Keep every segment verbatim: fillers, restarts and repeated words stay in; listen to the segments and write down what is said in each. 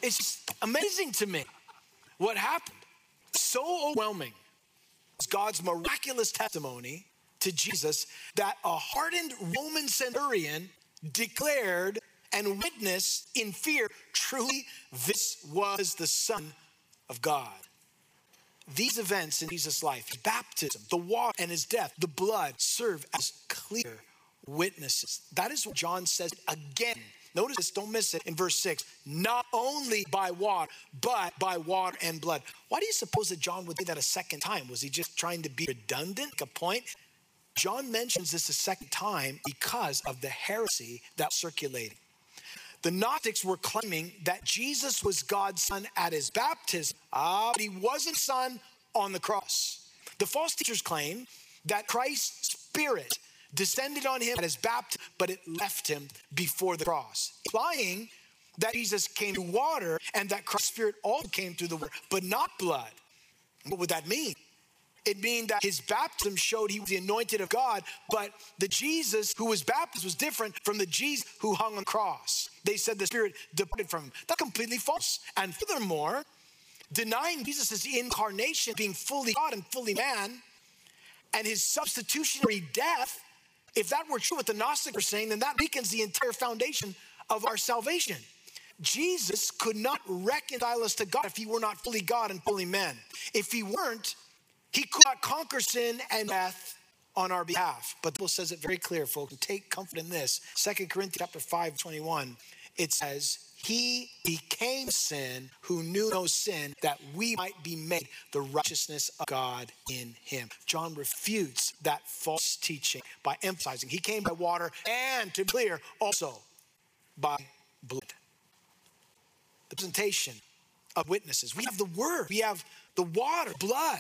It's just amazing to me what happened. So overwhelming was God's miraculous testimony to Jesus that a hardened Roman centurion declared and witnessed in fear, truly, this was the Son of God. These events in Jesus' life, his baptism, the water, and his death, the blood, serve as clear witnesses. That is what John says again. Notice this, don't miss it, in verse six. Not only by water, but by water and blood. Why do you suppose that John would say that a second time? Was he just trying to be redundant, make a point? John mentions this a second time because of the heresy that was circulating. The Gnostics were claiming that Jesus was God's son at his baptism, uh, but he wasn't son on the cross. The false teachers claimed that Christ's spirit descended on him at his baptism, but it left him before the cross, implying that Jesus came through water and that Christ's spirit also came through the water, but not blood. What would that mean? It means that his baptism showed he was the anointed of God, but the Jesus who was baptized was different from the Jesus who hung on the cross. They said the spirit departed from him. That's completely false. And furthermore, denying Jesus' incarnation, being fully God and fully man, and his substitutionary death, if that were true what the Gnostics were saying, then that weakens the entire foundation of our salvation. Jesus could not reconcile us to God if he were not fully God and fully man. If he weren't, he could not conquer sin and death on our behalf. But the Bible says it very clear, folks, and take comfort in this. Second Corinthians chapter five, twenty-one, it says, he became sin who knew no sin, that we might be made the righteousness of God in him. John refutes that false teaching by emphasizing he came by water and, to be clear, also by blood. The presentation of witnesses. We have the word, we have the water, blood.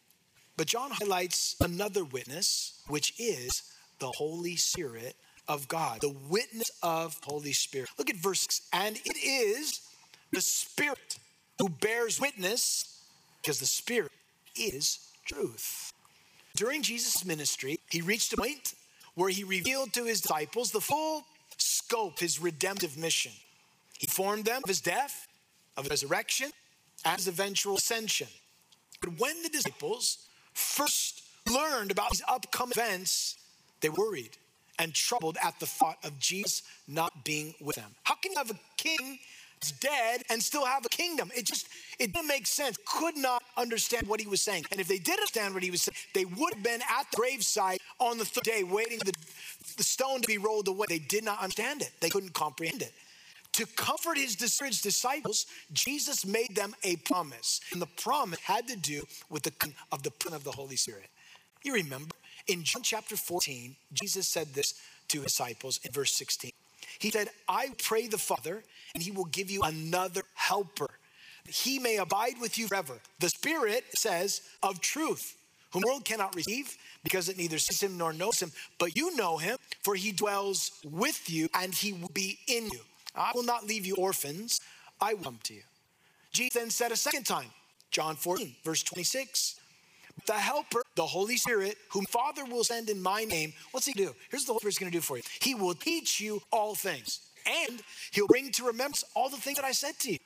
But John highlights another witness, which is the Holy Spirit of God, the witness of Holy Spirit. Look at verse six. And it is the Spirit who bears witness, because the Spirit is truth. During Jesus' ministry, he reached a point where he revealed to his disciples the full scope of his redemptive mission. He informed them of his death, of his resurrection, and his eventual ascension. But when the disciples first learned about these upcoming events, they were worried and troubled at the thought of Jesus not being with them. How can you have a king that's dead and still have a kingdom? It just, it didn't make sense. Could not understand what he was saying. And if they did understand what he was saying, they would have been at the gravesite on the third day waiting for the, the stone to be rolled away. They did not understand it. They couldn't comprehend it. To comfort his discouraged disciples, Jesus made them a promise. And the promise had to do with the of the of the Holy Spirit. You remember, in John chapter fourteen, Jesus said this to his disciples in verse sixteen. He said, I pray the Father, and he will give you another helper. He may abide with you forever. The Spirit, says, of truth, whom the world cannot receive, because it neither sees him nor knows him. But you know him, for he dwells with you, and he will be in you. I will not leave you orphans. I will come to you. Jesus then said a second time, John fourteen, verse twenty-six, the helper, the Holy Spirit, whom Father will send in my name, what's he do? Here's what the Holy Spirit's going to do for you. He will teach you all things, and he'll bring to remembrance all the things that I said to you.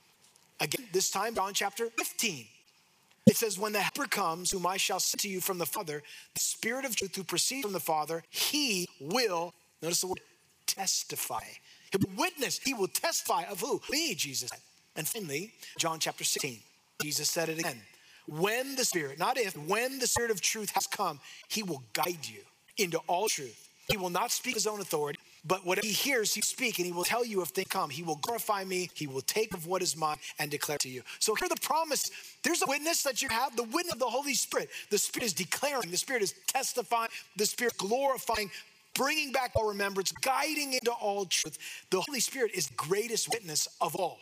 Again, this time, John chapter fifteen. It says, when the helper comes, whom I shall send to you from the Father, the Spirit of truth who proceeds from the Father, he will, notice the word, testify. He'll witness, he will testify of who? Me, Jesus said. And finally, John chapter sixteen, Jesus said it again. When the Spirit, not if, when the Spirit of truth has come, he will guide you into all truth. He will not speak his own authority, but whatever he hears, he will speak, and he will tell you if they come. He will glorify me. He will take of what is mine and declare to you. So here are the promise. There's a witness that you have, the witness of the Holy Spirit. The Spirit is declaring, the Spirit is testifying, the Spirit glorifying, bringing back all remembrance, guiding into all truth. The Holy Spirit is the greatest witness of all.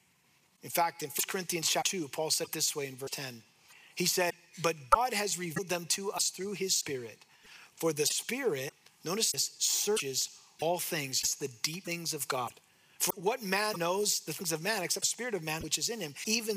In fact, in First Corinthians chapter two, Paul said this way in verse ten. He said, but God has revealed them to us through his Spirit. For the Spirit, notice this, searches all things, it's the deep things of God. For what man knows the things of man except the spirit of man which is in him? Even